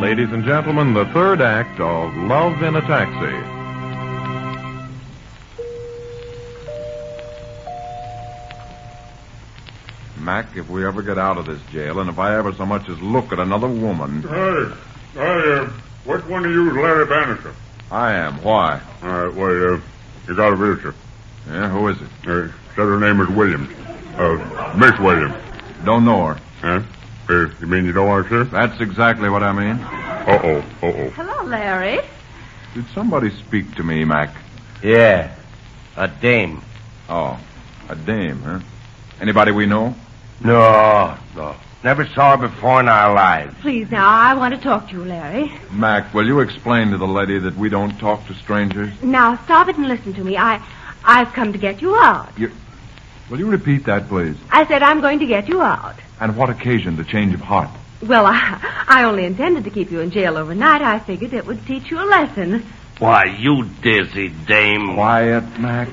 Ladies and gentlemen, the third act of Love in a Taxi. Mac, if we ever get out of this jail, and if I ever so much as look at another woman... Hey, which one of you is Larry Bannister? I am. Why? All right, well, you got a visitor. Yeah, who is it? Said her name is Williams. Miss Williams. Don't know her. Huh? You mean you don't want to see her? That's exactly what I mean. Uh-oh. Hello, Larry. Did somebody speak to me, Mac? Yeah, a dame. Oh, a dame, huh? Anybody we know? No. Never saw her before in our lives. Please, now, I want to talk to you, Larry. Mac, will you explain to the lady that we don't talk to strangers? Now, stop it and listen to me. I've come to get you out. Will you repeat that, please? I said I'm going to get you out. And what occasioned the change of heart? Well, I only intended to keep you in jail overnight. I figured it would teach you a lesson. Why, you dizzy dame. Quiet, Mac.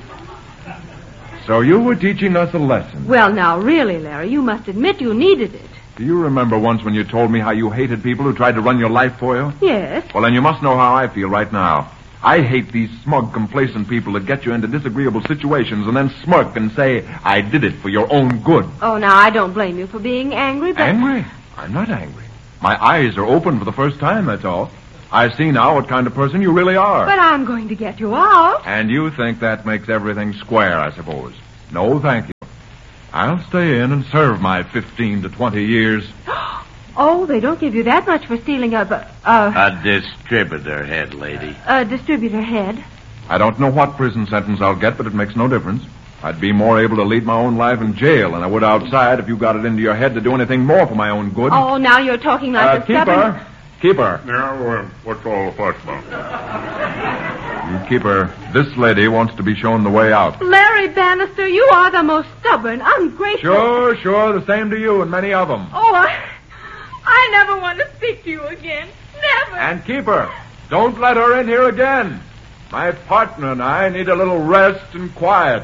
So you were teaching us a lesson. Well, now, really, Larry, you must admit you needed it. Do you remember once when you told me how you hated people who tried to run your life for you? Yes. Well, then you must know how I feel right now. I hate these smug, complacent people that get you into disagreeable situations and then smirk and say, I did it for your own good. Oh, now, I don't blame you for being angry, but... Angry? I'm not angry. My eyes are open for the first time, that's all. I see now what kind of person you really are. But I'm going to get you out. And you think that makes everything square, I suppose. No, thank you. I'll stay in and serve my 15 to 20 years. Oh, they don't give you that much for stealing a distributor head, lady. A distributor head. I don't know what prison sentence I'll get, but it makes no difference. I'd be more able to lead my own life in jail than I would outside if you got it into your head to do anything more for my own good. Oh, now you're talking like a stubborn... Keeper. Yeah, what's all the fuss about? Keeper, this lady wants to be shown the way out. Larry Bannister, you are the most stubborn, ungrateful... Sure, the same to you and many of them. Oh, I never want to speak to you again. Never. And Keeper, don't let her in here again. My partner and I need a little rest and quiet.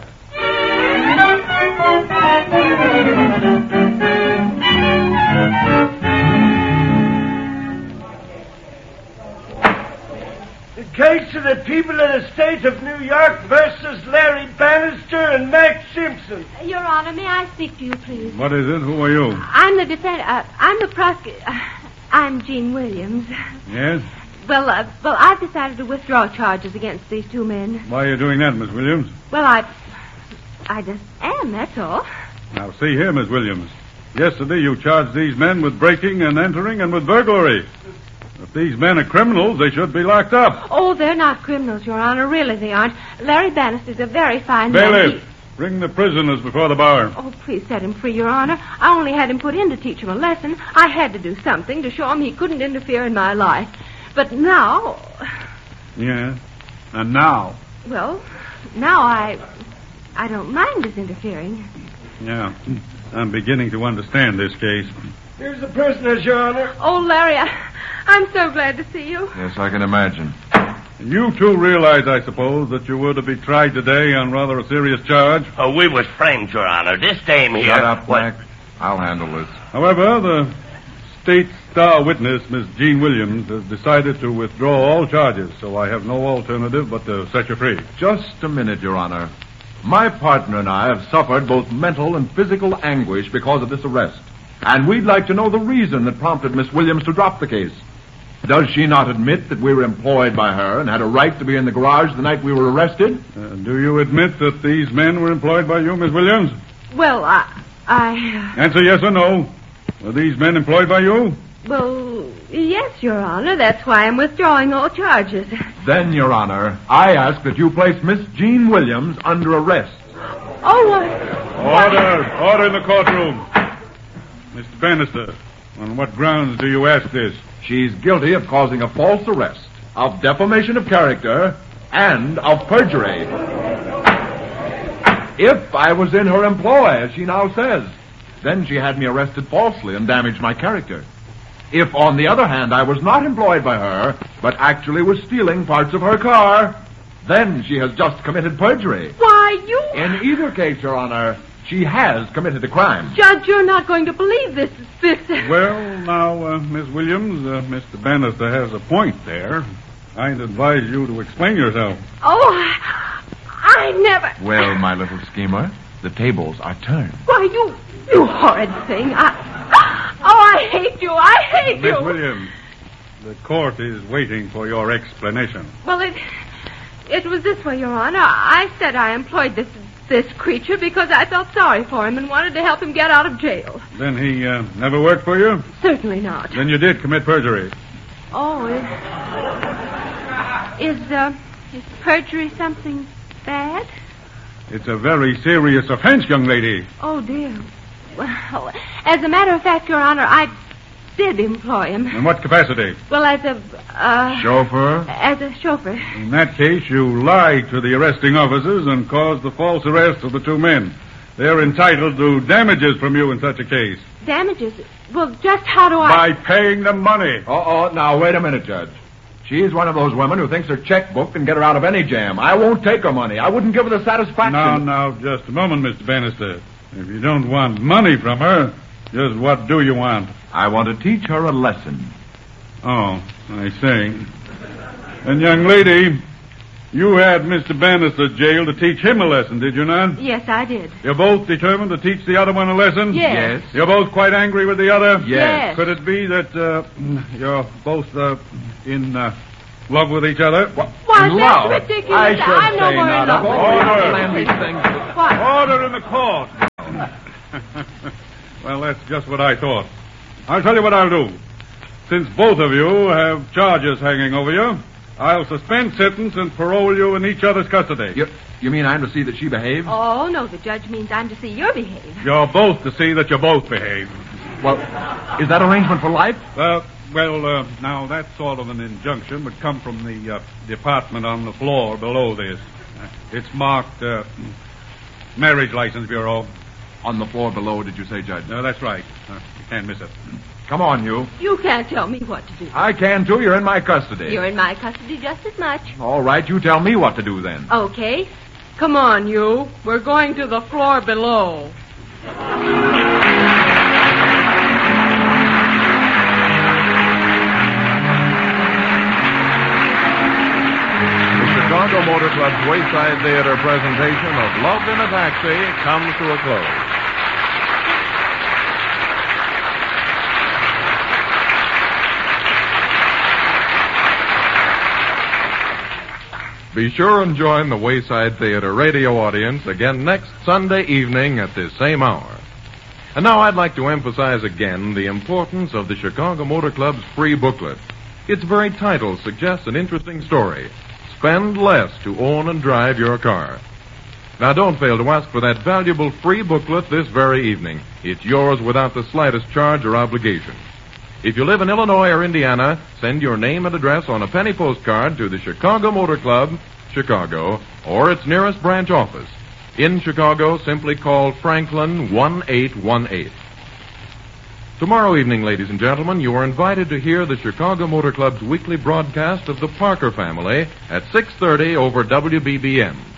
The case of the people of the state of New York versus Larry Bannister and Max Simpson. Your Honor, may I speak to you, please? What is it? Who are you? I'm the defendant. I'm the prosecutor. I'm Jean Williams. Yes? Well, I've decided to withdraw charges against these two men. Why are you doing that, Miss Williams? Well, I just am, that's all. Now, see here, Miss Williams. Yesterday you charged these men with breaking and entering and with burglary. If these men are criminals, they should be locked up. Oh, they're not criminals, Your Honor. Really, they aren't. Larry Bannister's a very fine man. Bailiff, bring the prisoners before the bar. Oh, please set him free, Your Honor. I only had him put in to teach him a lesson. I had to do something to show him he couldn't interfere in my life. But now... Yeah, and now? Well, now I don't mind his interfering. Yeah, I'm beginning to understand this case. Here's the prisoners, Your Honor. Oh, Larry, I'm so glad to see you. Yes, I can imagine. You two realize, I suppose, that you were to be tried today on rather a serious charge? Oh, we was framed, Your Honor. This dame here... Shut up, Mac. I'll handle this. However, the state star witness, Miss Jean Williams, has decided to withdraw all charges, so I have no alternative but to set you free. Just a minute, Your Honor. My partner and I have suffered both mental and physical anguish because of this arrest. And we'd like to know the reason that prompted Miss Williams to drop the case. Does she not admit that we were employed by her and had a right to be in the garage the night we were arrested? Do you admit that these men were employed by you, Miss Williams? Well, Answer yes or no. Were these men employed by you? Well, yes, Your Honor. That's why I'm withdrawing all charges. Then, Your Honor, I ask that you place Miss Jean Williams under arrest. Oh, Order in the courtroom. Mr. Bannister, on what grounds do you ask this? She's guilty of causing a false arrest, of defamation of character, and of perjury. If I was in her employ, as she now says, then she had me arrested falsely and damaged my character. If, on the other hand, I was not employed by her, but actually was stealing parts of her car, then she has just committed perjury. Why, you... In either case, Your Honor, She has committed the crime. Judge, you're not going to believe this. Well, now, Miss Williams, Mr. Bannister has a point there. I'd advise you to explain yourself. Oh, I never... Well, my little schemer, the tables are turned. Why, you horrid thing. I hate you. I hate you. Miss Williams, the court is waiting for your explanation. Well, it was this way, Your Honor. I said I employed this creature because I felt sorry for him and wanted to help him get out of jail. Then he never worked for you? Certainly not. Then you did commit perjury. Oh, is perjury something bad? It's a very serious offense, young lady. Oh, dear. Well, as a matter of fact, Your Honor, I did employ him. In what capacity? Well, as a... Chauffeur? As a chauffeur. In that case, you lied to the arresting officers and caused the false arrest of the two men. They're entitled to damages from you in such a case. Damages? Well, just how do I... By paying them money. Now, wait a minute, Judge. She's one of those women who thinks her checkbook can get her out of any jam. I won't take her money. I wouldn't give her the satisfaction. Now, just a moment, Mr. Bannister. If you don't want money from her, just what do you want? I want to teach her a lesson. Oh, I see. And, young lady, you had Mr. Bannister jailed to teach him a lesson, did you not? Yes, I did. You're both determined to teach the other one a lesson? Yes. You're both quite angry with the other? Yes. Could it be that you're both in love with each other? Why, In that's love? ridiculous. I should I'm no say more in not. love with Oh, you. you understand these things. What? Order in the court. Well, that's just what I thought. I'll tell you what I'll do. Since both of you have charges hanging over you, I'll suspend sentence and parole you in each other's custody. You mean I'm to see that she behaves? Oh, no, the judge means I'm to see your behavior. You're both to see that you both behave. Well, is that arrangement for life? Now, that sort of an injunction would come from the department on the floor below this. It's marked Marriage License Bureau. On the floor below, did you say, Judge? No, that's right. You can't miss it. Come on, you. You can't tell me what to do. I can, too. You're in my custody. You're in my custody just as much. All right, you tell me what to do then. Okay. Come on, you. We're going to the floor below. Chicago Motor Club's Wayside Theater presentation of Love in a Taxi comes to a close. Be sure and join the Wayside Theater radio audience again next Sunday evening at this same hour. And now I'd like to emphasize again the importance of the Chicago Motor Club's free booklet. Its very title suggests an interesting story. Spend less to own and drive your car. Now, don't fail to ask for that valuable free booklet this very evening. It's yours without the slightest charge or obligation. If you live in Illinois or Indiana, send your name and address on a penny postcard to the Chicago Motor Club, Chicago, or its nearest branch office. In Chicago, simply call Franklin 1818. Tomorrow evening, ladies and gentlemen, you are invited to hear the Chicago Motor Club's weekly broadcast of the Parker Family at 6:30 over WBBM.